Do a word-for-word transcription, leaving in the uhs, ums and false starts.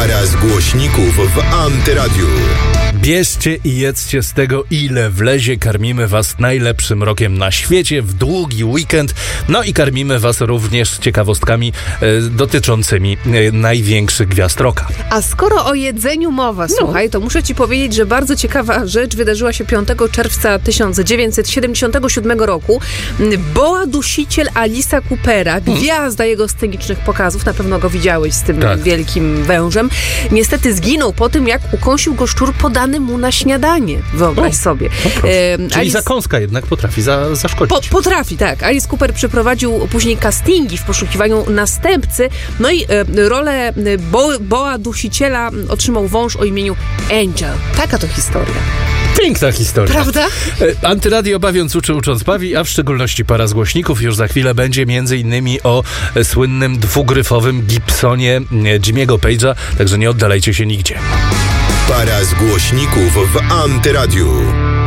Para z głośników w Antyradiu. Bierzcie i jedzcie z tego, ile wlezie. Karmimy was najlepszym rokiem na świecie w długi weekend. No i karmimy was również ciekawostkami e, dotyczącymi e, największych gwiazd rocka. A skoro o jedzeniu mowa, no. słuchaj, to muszę ci powiedzieć, że bardzo ciekawa rzecz wydarzyła się piątego czerwca tysiąc dziewięćset siedemdziesiątego siódmego roku. Boa dusiciel Alice'a Coopera, gwiazda jego scenicznych pokazów, na pewno go widziałeś z tym tak. wielkim wężem, niestety zginął po tym, jak ukąsił go szczur podany mu na śniadanie. Wyobraź o, sobie. E, Czyli Alice... zakąska jednak potrafi za, zaszkodzić. Po, potrafi, tak. Alice Cooper przeprowadził później castingi w poszukiwaniu następcy. No i e, rolę Bo, Boa dusiciela otrzymał wąż o imieniu Angel. Taka to historia. Piękna historia. Prawda? Antyradio bawiąc uczy, ucząc bawi, a w szczególności para z głośników. Już za chwilę będzie między innymi o słynnym dwugryfowym Gibsonie Jimmy'ego Page'a, także nie oddalajcie się nigdzie. Para z głośników w Antyradiu.